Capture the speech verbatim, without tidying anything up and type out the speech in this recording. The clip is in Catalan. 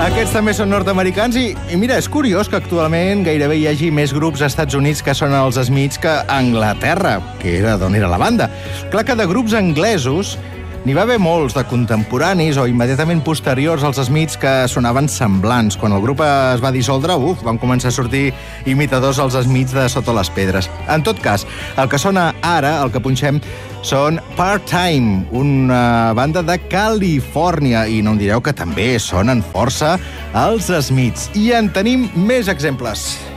Aquests també són nord-americans i, i mira, és curiós que actualment gairebé hi hagi més grups als Estats Units que són els Smiths que a Anglaterra, que era d'on era la banda. Clar que de grups anglesos n'hi va haver molts de contemporanis o immediatament posteriors als Smiths que sonaven semblants. Quan el grup es va dissoldre, uf, van començar a sortir imitadors als Smiths de sota les pedres. En tot cas, el que sona ara, el que punxem, són Part-Time, una banda de Califòrnia, i no em direu que també sonen força els Smiths. I en tenim més exemples.